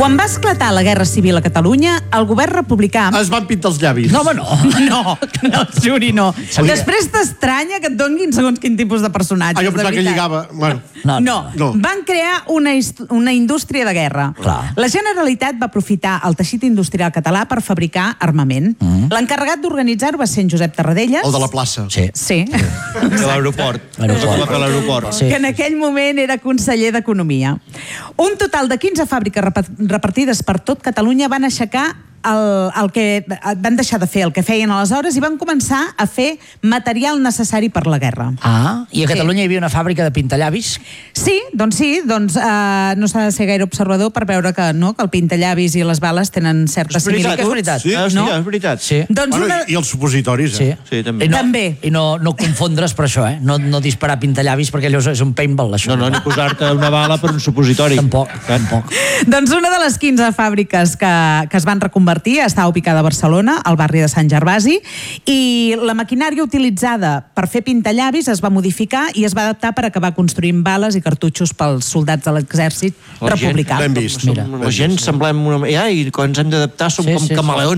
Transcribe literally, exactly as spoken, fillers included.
Quan va esclatar la Guerra Civil a Catalunya, el govern republicà... Es van pintar els llavis. No, home, no. No, no, juri, no. Després t'estranya que et donguin segons quin tipus de personatge. Ah, jo pensava que lligava... Bueno. No, no. no. Van crear una, una indústria de guerra. Clar. La Generalitat va aprofitar el teixit industrial català per fabricar armament. Mm. L'encarregat d'organitzar-ho va ser en Josep Tarradellas. El de la plaça. Sí. Sí. De l'aeroport. L'aeroport. Sí. Que en aquell moment era conseller d'Economia. Un total de quinze fàbriques repartides per tot Catalunya van aixecar el, el que van deixar de fer el que feien aleshores i van començar a fer material necessari per la guerra. Ah, i a Catalunya sí. Hi havia una fàbrica de pintallavis? Sí, doncs sí, doncs uh, no s'ha de ser gaire observador per veure que, no, que el pintallavis i les bales tenen certes similituds. És veritat, sí, no? sí, és veritat. Sí. Doncs bueno, una... I els supositoris, eh? Sí, sí també. I no, també. I no, no confondre's per això, eh? No, no disparar pintallavis perquè allò és un paintball, això. No, no, ni posar-te una bala per un supositori. Tampoc, tampoc. Doncs una de les quinze fàbriques que, que es van reconvertir està ubicada a Barcelona, al barri de Sant Gervasi, i la maquinària utilitzada per fer pintallavis es va modificar i es va adaptar per acabar construint bales i cartutxos pels soldats de l'exèrcit republicà. L'hem vist. La gent semblem una... Ja, i quan ens hem d'adaptar som Sí, com sí, sí. camaleons.